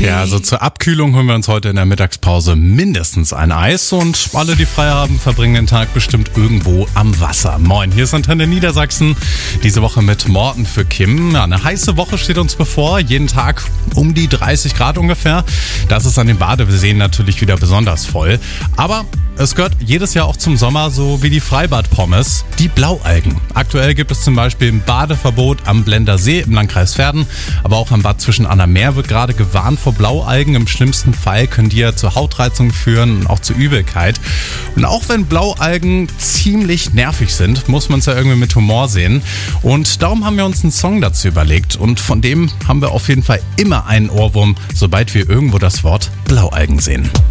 Ja, also zur Abkühlung holen wir uns heute in der Mittagspause mindestens ein Eis und alle, die frei haben, verbringen den Tag bestimmt irgendwo am Wasser. Moin, hier ist Antenne Niedersachsen, diese Woche mit Morten für Kim. Ja, eine heiße Woche steht uns bevor, jeden Tag um die 30 Grad ungefähr. Das ist an den Badeseen natürlich wieder besonders voll, aber es gehört jedes Jahr auch zum Sommer, so wie die Freibad-Pommes, die Blaualgen. Aktuell gibt es zum Beispiel ein Badeverbot am Blender See im Landkreis Verden, aber auch am Bad Zwischenanna-Meer wird gerade gewarnt vor Blaualgen. Im schlimmsten Fall können die ja zu Hautreizungen führen und auch zu Übelkeit. Und auch wenn Blaualgen ziemlich nervig sind, muss man es ja irgendwie mit Humor sehen. Und darum haben wir uns einen Song dazu überlegt und von dem haben wir auf jeden Fall immer einen Ohrwurm, sobald wir irgendwo das Wort Blaualgen sehen.